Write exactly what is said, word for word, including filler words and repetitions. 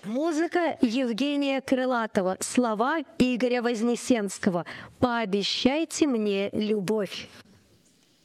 Музыка Евгения Крылатова, слова Игоря Вознесенского. «Пообещайте мне любовь».